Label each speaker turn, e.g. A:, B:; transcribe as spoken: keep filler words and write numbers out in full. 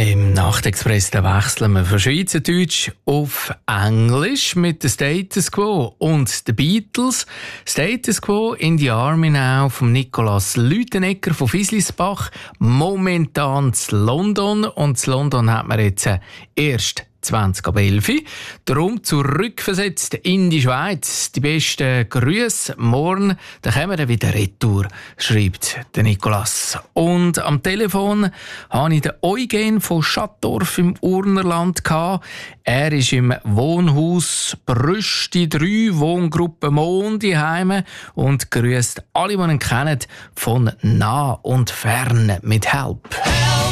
A: Im Nachtexpress wechseln wir von Schweizerdeutsch auf Englisch mit den Status Quo und den Beatles. Status Quo in the Army Now von Nikolaus Lütenegger von Fislisbach. Momentan zu London. Und zu London hat man jetzt erst zwanzig ab elf. Darum zurückversetzt in die Schweiz. Die besten Grüße. Morgen dann kommen wir wieder retour, schreibt der Nikolaus. Und am Telefon habe ich den Eugen von Schattdorf im Urnerland gehabt. Er ist im Wohnhaus Brüsti drei, Wohngruppe Mondi heime und grüßt alle, die ihn kennen, von nah und fern mit Help.